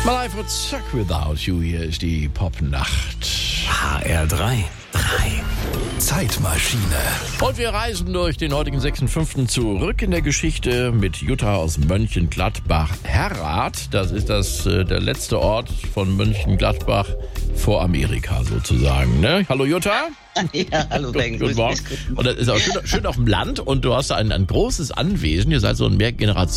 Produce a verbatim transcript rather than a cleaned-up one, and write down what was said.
Mal live Stuck Without You, hier ist die Popnacht. H R drei. drei. Zeitmaschine. Und wir reisen durch den heutigen sechsten fünften zurück in der Geschichte mit Jutta aus Mönchengladbach-Herrath. Das ist das, äh, der letzte Ort von Mönchengladbach vor Amerika sozusagen. Ne? Hallo Jutta. Ja, hallo Ben. Guten Morgen. Und das ist auch schön, schön auf dem Land und du hast ein, ein großes Anwesen. Ihr seid so ein Mehrgenerationen